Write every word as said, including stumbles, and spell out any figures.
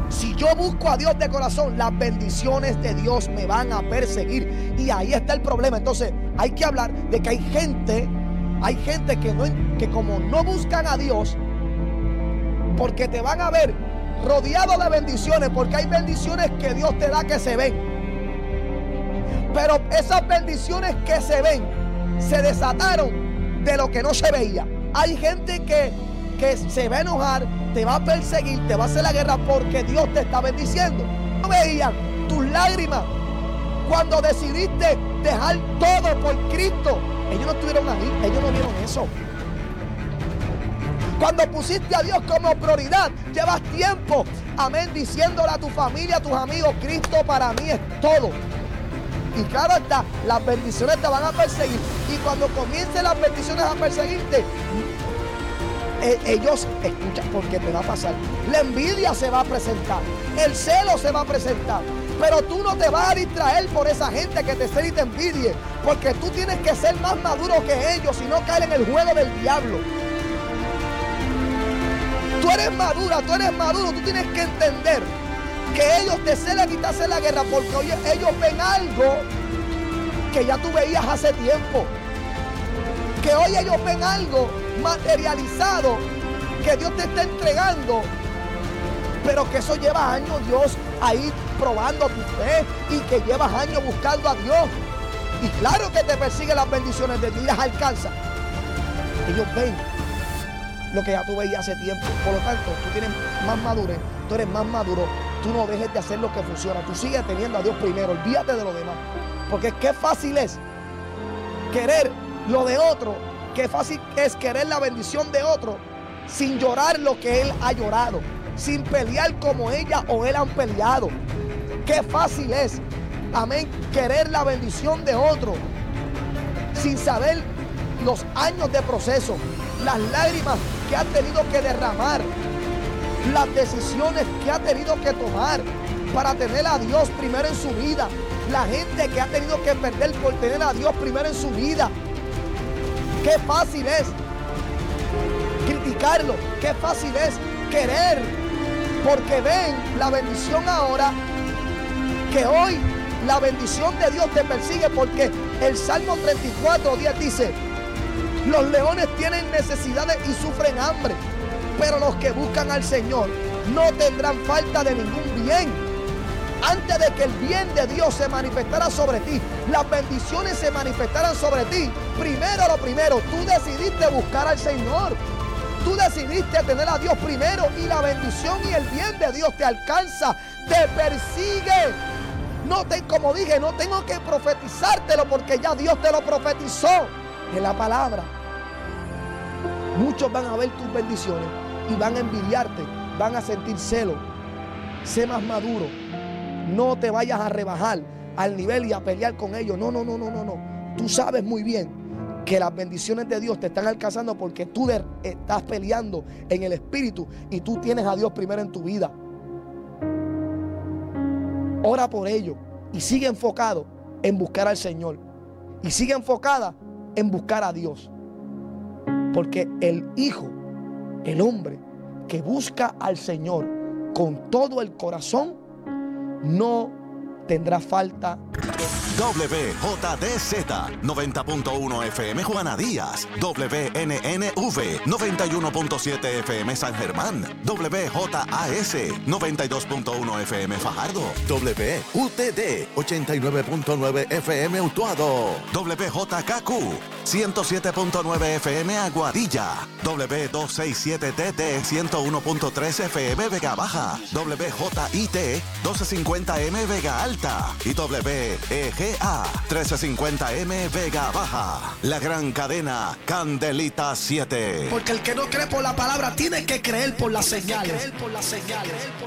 Si yo busco a Dios de corazón, las bendiciones de Dios me van a perseguir. Y ahí está el problema. Entonces hay que hablar de que hay gente, hay gente que, no, que como no buscan a Dios, porque te van a ver rodeado de bendiciones, porque hay bendiciones que Dios te da que se ven. Pero esas bendiciones que se ven, se desataron de lo que no se veía. Hay gente que, que se va a enojar, te va a perseguir, te va a hacer la guerra porque Dios te está bendiciendo. No veían tus lágrimas cuando decidiste dejar todo por Cristo. Ellos no estuvieron ahí, ellos no vieron eso. Cuando pusiste a Dios como prioridad, llevas tiempo, amén, diciéndole a tu familia, a tus amigos, Cristo para mí es todo. Y claro está, las bendiciones te van a perseguir. Y cuando comiencen las bendiciones a perseguirte, eh, ellos, escucha, porque te va a pasar. La envidia se va a presentar, el celo se va a presentar. Pero tú no te vas a distraer por esa gente que te cela y te envidie, porque tú tienes que ser más maduro que ellos y no caer en el juego del diablo. Tú eres madura, tú eres maduro, tú tienes que entender que ellos te celan y te hacen la guerra porque oye, ellos ven algo que ya tú veías hace tiempo. Que hoy ellos ven algo materializado que Dios te está entregando, pero que eso lleva años Dios ahí probando tu fe y que llevas años buscando a Dios. Y claro que te persiguen las bendiciones de Dios y las alcanza. Ellos ven lo que ya tú veías hace tiempo. Por lo tanto, tú tienes más madurez, tú eres más maduro. Tú no dejes de hacer lo que funciona. Tú sigues teniendo a Dios primero. Olvídate de lo demás. Porque qué fácil es querer lo de otro. Qué fácil es querer la bendición de otro sin llorar lo que él ha llorado. Sin pelear como ella o él han peleado. Qué fácil es, amén, querer la bendición de otro sin saber los años de proceso, las lágrimas que ha tenido que derramar, las decisiones que ha tenido que tomar para tener a Dios primero en su vida, la gente que ha tenido que perder por tener a Dios primero en su vida. Qué fácil es criticarlo, qué fácil es querer, porque ven la bendición ahora, que hoy la bendición de Dios te persigue, porque el Salmo treinta y cuatro, diez dice: los leones tienen necesidades y sufren hambre, pero los que buscan al Señor no tendrán falta de ningún bien. Antes de que el bien de Dios se manifestara sobre ti, las bendiciones se manifestaran sobre ti, primero lo primero, tú decidiste buscar al Señor. Tú decidiste tener a Dios primero y la bendición y el bien de Dios te alcanza, te persigue. No te, como dije, no tengo que profetizártelo porque ya Dios te lo profetizó en la palabra. Muchos van a ver tus bendiciones y van a envidiarte, van a sentir celo. Sé más maduro. No te vayas a rebajar al nivel y a pelear con ellos. No, no, no, no, no, no. Tú sabes muy bien que las bendiciones de Dios te están alcanzando porque tú de, estás peleando en el espíritu y tú tienes a Dios primero en tu vida. Ora por ello y sigue enfocado en buscar al Señor. Y sigue enfocada en buscar a Dios. Porque el Hijo, el hombre que busca al Señor con todo el corazón, no tendrá falta. W J D Z noventa punto uno F M Juana Díaz, W N N V noventa y uno punto siete F M San Germán, W J A S noventa y dos punto uno F M Fajardo, W U T D ochenta y nueve punto nueve F M Utuado, W J K Q ciento siete punto nueve F M Aguadilla, W doscientos sesenta y siete T T ciento uno punto tres F M Vega Baja, W J I T doce cincuenta M Vega Alta y W E G A trece cincuenta M Vega Baja. La gran cadena Candelita siete. Porque el que no cree por la palabra tiene que creer por la señal.